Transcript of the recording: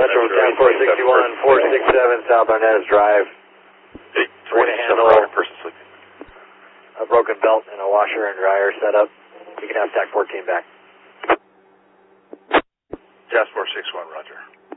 Metro Task Force 61, 467 South Arnaz Drive. Big Way to handle person sleeping. a broken belt and a washer and dryer setup. You can have TAC 14 back. Task Force 61, roger.